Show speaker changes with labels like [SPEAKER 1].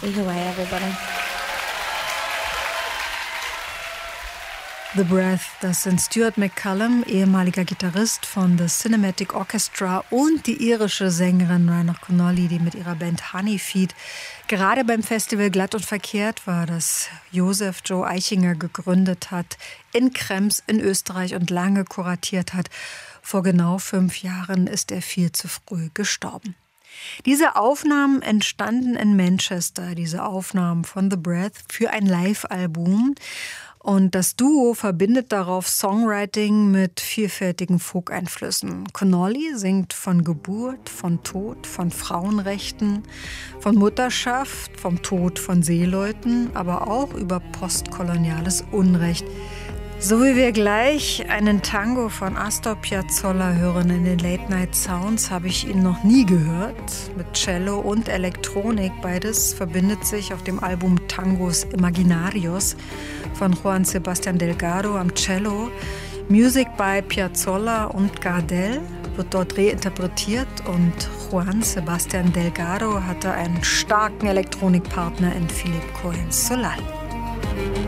[SPEAKER 1] Take it away, everybody.
[SPEAKER 2] The Breath, das sind Stuart McCallum, ehemaliger Gitarrist von The Cinematic Orchestra, und die irische Sängerin Rhonda Connolly, die mit ihrer Band Honeyfeed gerade beim Festival Glatt und Verkehrt war, das Josef Joe Eichinger gegründet hat, in Krems in Österreich und lange kuratiert hat. Vor genau 5 Jahren ist er viel zu früh gestorben. Diese Aufnahmen entstanden in Manchester, diese Aufnahmen von The Breath für ein Live-Album. Und das Duo verbindet darauf Songwriting mit vielfältigen Folk-Einflüssen. Connolly singt von Geburt, von Tod, von Frauenrechten, von Mutterschaft, vom Tod von Seeleuten, aber auch über postkoloniales Unrecht. So wie wir gleich einen Tango von Astor Piazzolla hören in den Late Night Sounds, habe ich ihn noch nie gehört. Mit Cello und Elektronik, beides verbindet sich auf dem Album Tangos Imaginarios von Juan Sebastian Delgado am Cello. Music by Piazzolla und Gardel wird dort reinterpretiert und Juan Sebastian Delgado hatte einen starken Elektronikpartner in Philippe Cohen Solal.